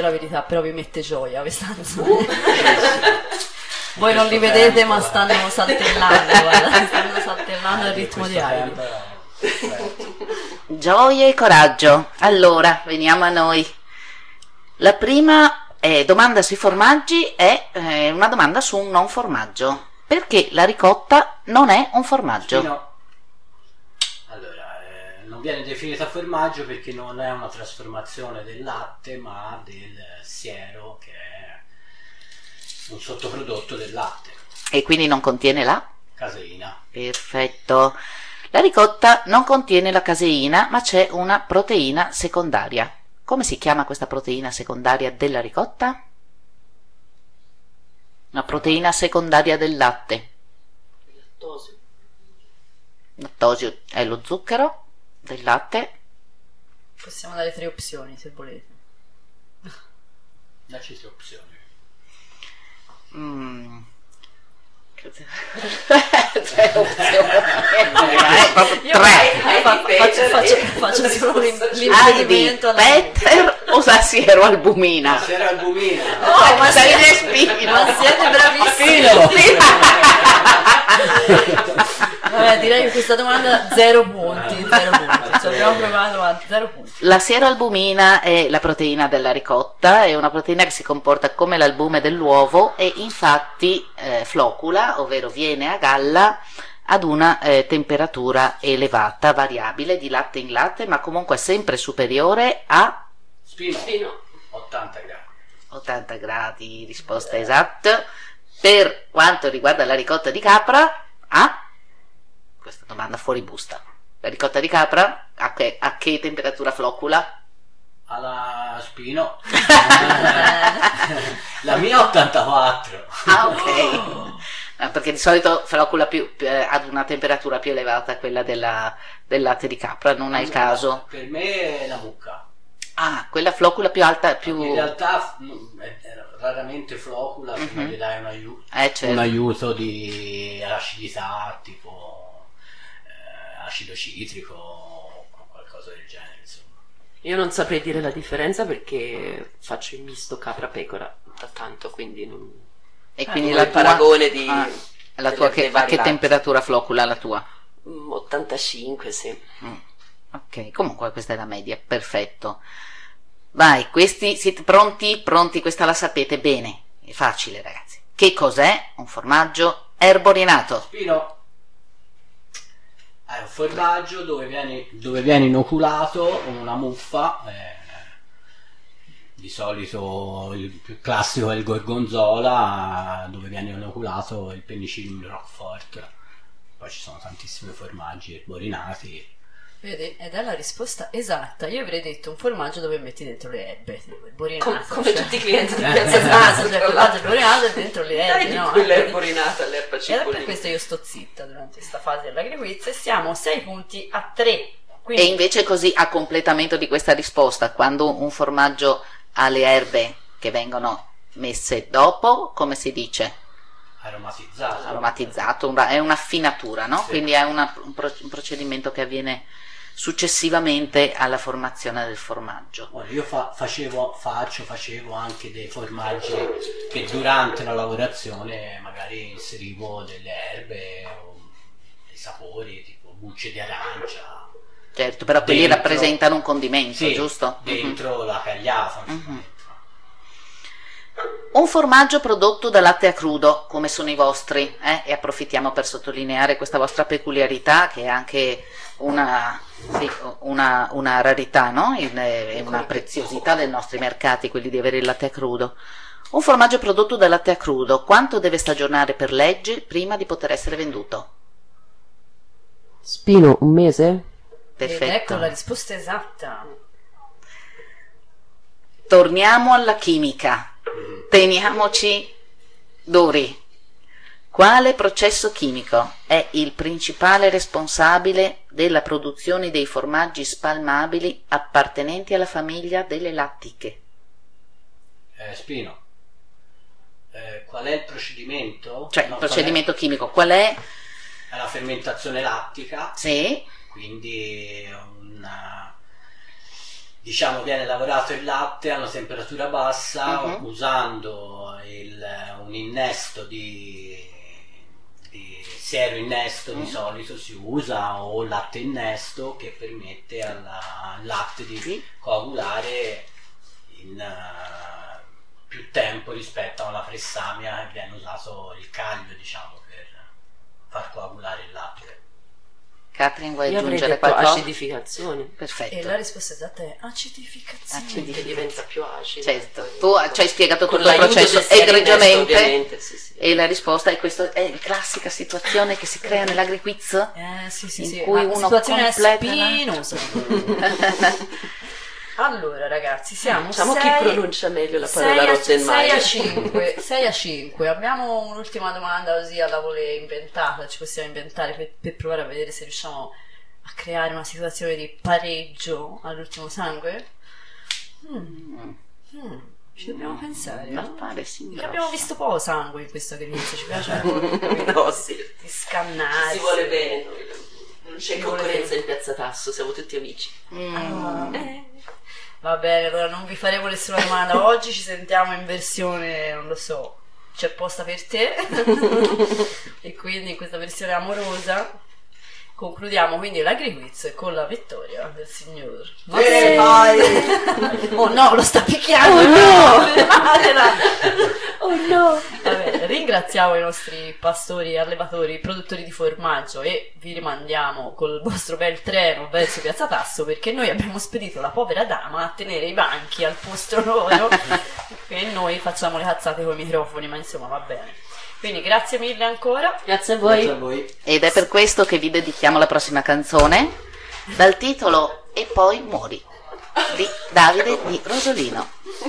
la verità, però vi mette gioia questa canzone. Voi non li vedete, ma stanno saltellando, guarda, stanno saltellando al ritmo di Heidi. Gioia e coraggio. Allora, veniamo a noi. La prima domanda sui formaggi è una domanda su un non formaggio. Perché la ricotta non è un formaggio? No. Allora, non viene definita formaggio perché non è una trasformazione del latte, ma del siero, che è un sottoprodotto del latte. E quindi non contiene la caseina. Perfetto. La ricotta non contiene la caseina, ma c'è una proteina secondaria. Come si chiama questa proteina secondaria della ricotta? Una proteina secondaria del latte. Lattosio. Lattosio è lo zucchero del latte. Possiamo dare 3 opzioni se volete. Dacci 3 opzioni. C'è opzione. Faccio solo Heidi, l'inserimento alla Peter o Sassiero albumina? Sera albumina. Oh, ma sei respiro. Ma siete bravissimi. Vabbè, direi che questa domanda 0 punti. Ci abbiamo provato a 0 punti. La sieroalbumina è la proteina della ricotta, è una proteina che si comporta come l'albume dell'uovo e infatti flocula, ovvero viene a galla ad una temperatura elevata, variabile di latte in latte, ma comunque sempre superiore a Spino. 80 gradi. 80 gradi, risposta esatta. Per quanto riguarda la ricotta di capra, questa domanda fuori busta. La ricotta di capra a che temperatura flocula? Alla Spino. La mia 84. Ok. Perché di solito flocula ad una temperatura più elevata a quella del latte di capra, non è il caso. Per me è la mucca. Quella flocula più alta, In realtà raramente flocula, prima gli dai certo. un aiuto di acidità, tipo acido citrico o qualcosa del genere, insomma. Io non saprei dire la differenza perché faccio il misto capra-pecora da tanto, quindi non... E quindi il paragone di... la tua a che temperatura flocula la tua? 85, sì. Ok, comunque questa è la media, perfetto. Vai, questi siete pronti? Pronti, questa la sapete bene, è facile ragazzi. Che cos'è un formaggio erborinato? Spino. È un formaggio dove viene inoculato una muffa, di solito il più classico è il gorgonzola, dove viene inoculato il penicillium Roquefort. Poi ci sono tantissimi formaggi erborinati. Vedi, ed è la risposta esatta. Io avrei detto un formaggio dove metti dentro le erbe, erborinato, come tutti i clienti di Piazza Sanza, cioè formaggio erborinato e dentro le erbe. Dai, quella erborinata, l'erba E cipollina. per questo io sto zitta durante questa fase dell'agriquiz e siamo 6 punti a 3. E Quindi invece così a completamento di questa risposta, quando un formaggio ha le erbe che vengono messe dopo, come si dice? Aromatizzato, è un'affinatura, no? Sì. Quindi è un procedimento che avviene successivamente alla formazione del formaggio. Io facevo anche dei formaggi che durante la lavorazione magari inserivo delle erbe o dei sapori tipo bucce di arancia. Certo, però quelli rappresentano un condimento, sì, giusto? Dentro la cagliata. Un formaggio prodotto da latte a crudo, come sono i vostri, e approfittiamo per sottolineare questa vostra peculiarità, che è anche una rarità, no? È una preziosità dei nostri mercati, quelli di avere il latte a crudo. Un formaggio prodotto da latte a crudo, quanto deve stagionare per legge prima di poter essere venduto? Spino, un mese? Perfetto. ed ecco la risposta esatta. Torniamo alla chimica. Teniamoci duri. Quale processo chimico è il principale responsabile della produzione dei formaggi spalmabili appartenenti alla famiglia delle lattiche? Spino, qual è il procedimento? Cioè, il procedimento chimico, qual è? È la fermentazione lattica. Sì. Quindi diciamo viene lavorato il latte a una temperatura bassa usando un innesto di siero innesto di solito si usa, o latte innesto, che permette al latte di coagulare in più tempo rispetto a una pressamia, che viene usato il caglio, diciamo, per far coagulare il latte. Catherine, vuoi Io avrei aggiungere detto qualcosa? acidificazione. Perfetto. E la risposta esatta è acidificazione. Che diventa più acido. Certo, tu ci hai spiegato Con tutto il l'aiuto processo del siero innesto, egregiamente, ovviamente, sì. e la risposta è questa, è la classica situazione che si crea nell'agriquiz, Sì, in cui una uno situazione completa spinosa. Allora ragazzi, siamo Diciamo chi pronuncia meglio la parola 6 Rottenmeier. a 5, 6 a 5. Abbiamo un'ultima domanda così alla volée inventata, ci possiamo inventare per provare a vedere se riusciamo a creare una situazione di pareggio all'ultimo sangue? Ci dobbiamo pensare, da no? fare sì, Perché abbiamo visto poco sangue in questo agricoltura, ci piace capito? No, sì. Di scannare. Si vuole bene. Non c'è Si vuole concorrenza bene. in Piazza Tasso, siamo tutti amici. Va bene, allora non vi faremo nessuna domanda. Oggi ci sentiamo in versione, non lo so, c'è posta per te. E quindi in questa versione amorosa concludiamo quindi l'agriquiz con la vittoria del signor. Oh no, lo sta picchiando! Oh no! Vabbè, ringraziamo i nostri pastori, allevatori, produttori di formaggio, e vi rimandiamo col vostro bel treno verso Piazza Tasso, perché noi abbiamo spedito la povera dama a tenere i banchi al posto loro e noi facciamo le cazzate con i microfoni, ma insomma va bene. Quindi grazie mille ancora. Grazie a voi. Grazie a voi. ed è per questo che vi dedichiamo la prossima canzone dal titolo E poi muori di Davide di Rosolino.